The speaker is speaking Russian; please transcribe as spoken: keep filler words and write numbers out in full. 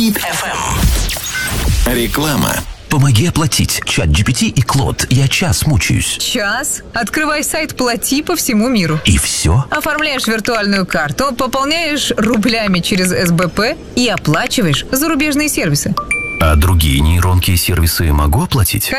Hit эф эм. Реклама. Помоги оплатить. ChatGPT и Клод. Я час мучаюсь. Час? Открывай сайт «Плати» по всему миру. И все? Оформляешь виртуальную карту, пополняешь рублями через эс бэ пэ и оплачиваешь зарубежные сервисы. А другие нейронки и сервисы могу оплатить?